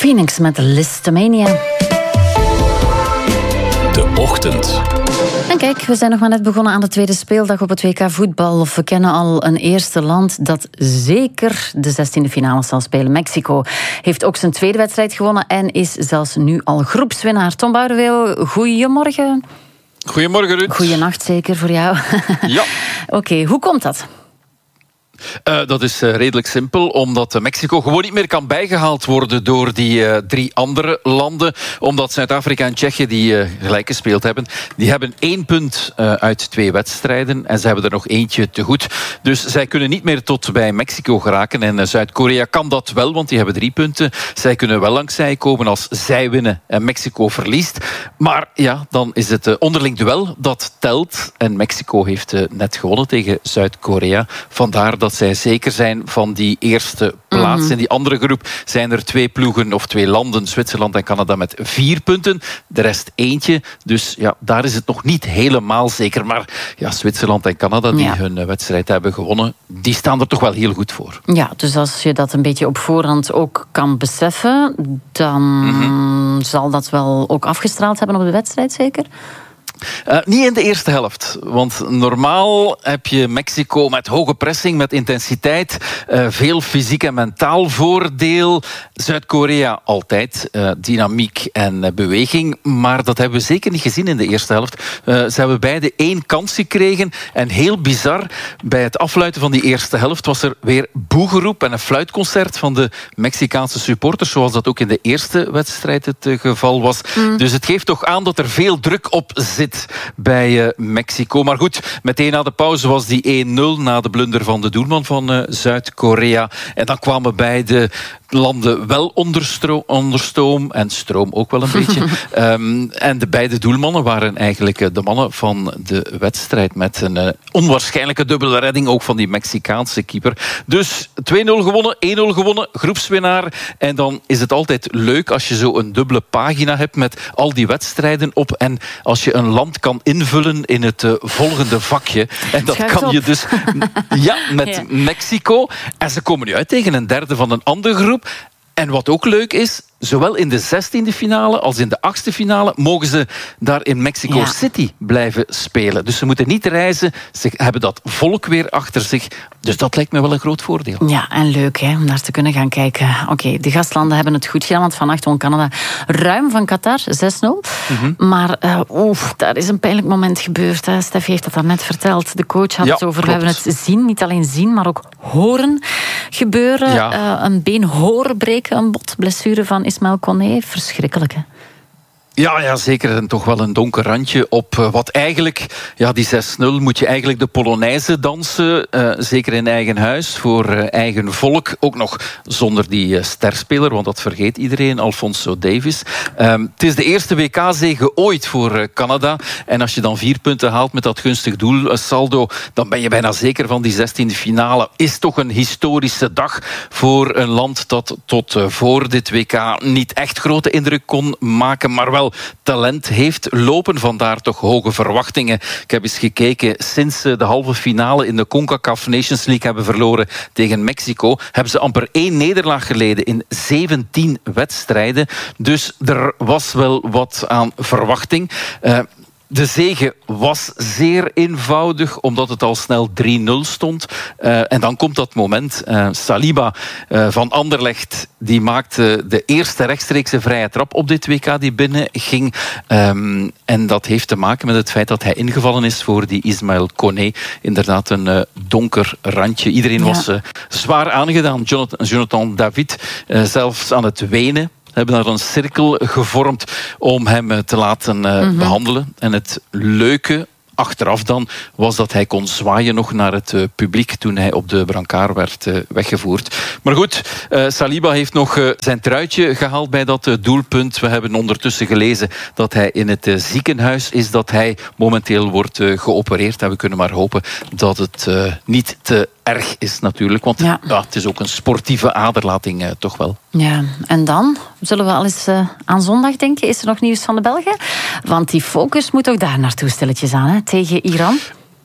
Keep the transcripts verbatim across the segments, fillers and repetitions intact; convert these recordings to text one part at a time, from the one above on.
Phoenix met Listomania. De ochtend. En kijk, we zijn nog maar net begonnen aan de tweede speeldag op het W K voetbal. We kennen al een eerste land dat zeker de zestiende finale zal spelen. Mexico heeft ook zijn tweede wedstrijd gewonnen en is zelfs nu al groepswinnaar. Tom Boudeweel, goedemorgen. Goedemorgen, Ruud. Goeienacht zeker voor jou. Ja. Oké, okay, hoe komt dat? Uh, dat is uh, redelijk simpel, omdat uh, Mexico gewoon niet meer kan bijgehaald worden door die uh, drie andere landen. Omdat Zuid-Afrika en Tsjechië, die uh, gelijk gespeeld hebben, die hebben één punt uh, uit twee wedstrijden en ze hebben er nog eentje te goed. Dus zij kunnen niet meer tot bij Mexico geraken. En uh, Zuid-Korea kan dat wel, want die hebben drie punten. Zij kunnen wel langs zij komen als zij winnen en Mexico verliest. Maar ja, dan is het uh, onderling duel dat telt. En Mexico heeft uh, net gewonnen tegen Zuid-Korea. Vandaar dat dat zij zeker zijn van die eerste plaats. Mm-hmm. In die andere groep zijn er twee ploegen of twee landen, Zwitserland en Canada, met vier punten. De rest eentje. Dus ja, daar is het nog niet helemaal zeker. Maar ja, Zwitserland en Canada, die ja. hun wedstrijd hebben gewonnen, die staan er toch wel heel goed voor. Ja, dus als je dat een beetje op voorhand ook kan beseffen, dan mm-hmm. zal dat wel ook afgestraald hebben op de wedstrijd, zeker? Uh, niet in de eerste helft. Want normaal heb je Mexico met hoge pressing, met intensiteit, uh, veel fysiek en mentaal voordeel. Zuid-Korea altijd uh, dynamiek en uh, beweging. Maar dat hebben we zeker niet gezien in de eerste helft. Uh, ze hebben beide één kans gekregen. En heel bizar, bij het afluiten van die eerste helft was er weer boegeroep en een fluitconcert van de Mexicaanse supporters, zoals dat ook in de eerste wedstrijd het uh, geval was. Mm. Dus het geeft toch aan dat er veel druk op zit bij uh, Mexico. Maar goed, meteen na de pauze was die één nul na de blunder van de doelman van uh, Zuid-Korea. En dan kwamen beide landen wel onder, stro- onder stoom. En stroom ook wel een beetje. Um, en de beide doelmannen waren eigenlijk uh, de mannen van de wedstrijd. Met een uh, onwaarschijnlijke dubbele redding ook van die Mexicaanse keeper. Dus twee nul gewonnen, één nul gewonnen, groepswinnaar. En dan is het altijd leuk als je zo een dubbele pagina hebt met al die wedstrijden op. En als je een land kan invullen in het uh, volgende vakje. En dat Schuift kan op. je dus ja, met ja. Mexico. En ze komen nu uit tegen een derde van een andere groep. En wat ook leuk is, zowel in de zestiende finale als in de achtste finale mogen ze daar in Mexico ja. City blijven spelen. Dus ze moeten niet reizen. Ze hebben dat volk weer achter zich. Dus dat lijkt me wel een groot voordeel. Ja, en leuk hè, om naar te kunnen gaan kijken. Oké, okay, de gastlanden hebben het goed gedaan, want vannacht won Canada ruim van Qatar, zes nul. Mm-hmm. Maar uh, oef, daar is een pijnlijk moment gebeurd. Hè. Steffi heeft dat daarnet verteld. De coach had ja, het over, klopt. we hebben het zien, niet alleen zien, maar ook horen gebeuren. Ja. Uh, een been horen breken, een botblessure van Ismaël Koné. Verschrikkelijk, hè? Ja, ja, zeker. En toch wel een donker randje op wat eigenlijk, ja, die zes nul moet je eigenlijk de Polonaise dansen. Uh, zeker in eigen huis, voor uh, eigen volk. Ook nog zonder die uh, sterspeler, want dat vergeet iedereen, Alphonso Davies. Um, het is de eerste W K-zege ooit voor uh, Canada. En als je dan vier punten haalt met dat gunstig doel, uh, saldo, dan ben je bijna zeker van die zestiende finale. Is toch een historische dag voor een land dat tot uh, voor dit W K niet echt grote indruk kon maken, maar wel talent heeft lopen, vandaar toch hoge verwachtingen. Ik heb eens gekeken, sinds de halve finale in de CONCACAF Nations League hebben verloren tegen Mexico, hebben ze amper één nederlaag geleden in zeventien wedstrijden. Dus er was wel wat aan verwachting. Uh, De zege was zeer eenvoudig, omdat het al snel drie nul stond. Uh, en dan komt dat moment. Uh, Saliba uh, van Anderlecht, die maakte de eerste rechtstreekse vrije trap op dit W K die binnen ging. Um, en dat heeft te maken met het feit dat hij ingevallen is voor die Ismaël Koné. Inderdaad een uh, donker randje. Iedereen ja. was uh, zwaar aangedaan. Jonathan, Jonathan David uh, zelfs aan het wenen. Hebben daar een cirkel gevormd om hem te laten uh, mm-hmm. behandelen. En het leuke achteraf dan was dat hij kon zwaaien nog naar het uh, publiek toen hij op de brancard werd uh, weggevoerd. Maar goed, uh, Saliba heeft nog uh, zijn truitje gehaald bij dat uh, doelpunt. We hebben ondertussen gelezen dat hij in het uh, ziekenhuis is, dat hij momenteel wordt uh, geopereerd. En we kunnen maar hopen dat het uh, niet te erg is natuurlijk. Want ja. Ja, het is ook een sportieve aderlating uh, toch wel. Ja, en dan zullen we al eens uh, aan zondag denken. Is er nog nieuws van de Belgen? Want die focus moet ook daar naartoe stilletjes aan, hè, tegen Iran.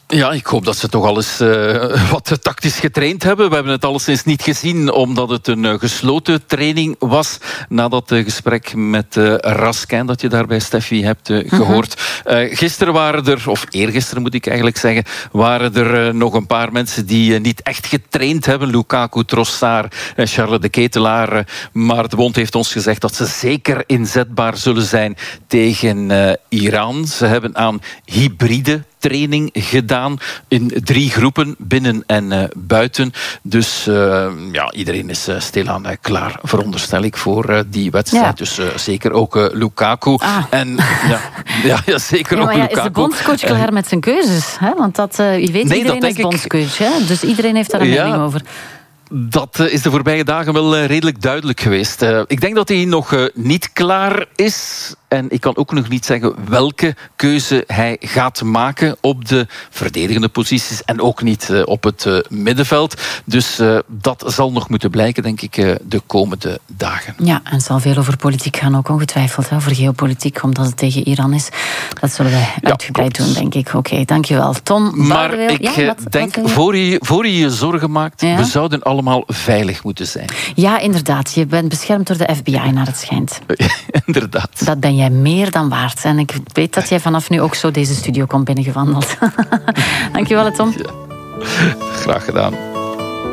Ja, ik hoop dat ze toch al eens uh, wat tactisch getraind hebben. We hebben het alleszins niet gezien, omdat het een uh, gesloten training was. Na dat uh, gesprek met uh, Raskin, dat je daar bij Steffi hebt uh, gehoord. Uh, gisteren waren er, of eergisteren moet ik eigenlijk zeggen, waren er uh, nog een paar mensen die uh, niet echt getraind hebben. Lukaku, Trossard, uh, Charles de Ketelaar. Uh, maar de bond heeft ons gezegd dat ze zeker inzetbaar zullen zijn tegen uh, Iran. Ze hebben aan hybride training gedaan in drie groepen, binnen en uh, buiten. Dus uh, ja, iedereen is uh, stilaan uh, klaar, veronderstel ik, voor uh, die wedstrijd. Ja. Dus uh, zeker ook uh, Lukaku. Ah. En ja, ja, ja zeker ja, ook ja, Lukaku. Is de bondscoach klaar met zijn keuzes? Hè? Want dat, uh, je weet, nee, iedereen is bondscoach. Hè? Dus iedereen heeft daar een ja. mening over. Dat is de voorbije dagen wel redelijk duidelijk geweest. Uh, ik denk dat hij nog uh, niet klaar is. En ik kan ook nog niet zeggen welke keuze hij gaat maken op de verdedigende posities en ook niet uh, op het uh, middenveld. Dus uh, dat zal nog moeten blijken, denk ik, uh, de komende dagen. Ja, en het zal veel over politiek gaan ook ongetwijfeld. Hè, over geopolitiek, omdat het tegen Iran is. Dat zullen wij ja, uitgebreid doen, denk ik. Oké, okay, dankjewel. Tom Maar Bardeweel. ik ja, wat, denk, wat voor, je, voor je je zorgen maakt, ja? we zouden allemaal veilig moeten zijn. Ja, inderdaad. Je bent beschermd door de F B I, naar het schijnt. Inderdaad. Dat ben jij meer dan waard. En ik weet dat jij vanaf nu ook zo deze studio komt binnengewandeld. Dankjewel, Tom. Ja. Graag gedaan.